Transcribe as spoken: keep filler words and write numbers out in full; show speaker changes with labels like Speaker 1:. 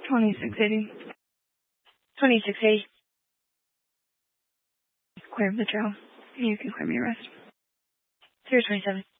Speaker 1: twenty-six eighty.
Speaker 2: twenty-six eighty.
Speaker 1: Clear the trail. You can claim your rest.
Speaker 2: zero twenty-seven.